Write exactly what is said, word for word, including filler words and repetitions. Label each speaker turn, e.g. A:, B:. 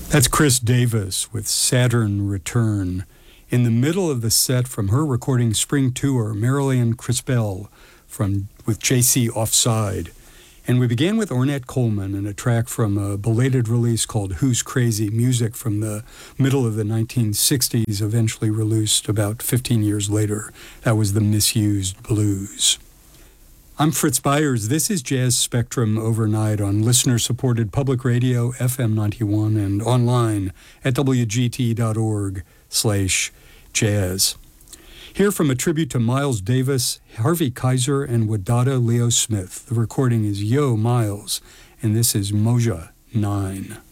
A: That's Chris Davis with Saturn Return. In the middle of the set from her recording Spring Tour, Marilyn Crispell from with J C Offside. And we began with Ornette Coleman and a track from a belated release called Who's Crazy, music from the middle of the nineteen sixties, eventually released about fifteen years later. That was The Misused Blues. I'm Fritz Byers. This is Jazz Spectrum Overnight on listener-supported public radio, F M ninety-one, and online at W G T dot org slash jazz. Here from a tribute to Miles Davis, Harvey Kaiser, and Wadada Leo Smith. The recording is Yo Miles, and this is Moja nine.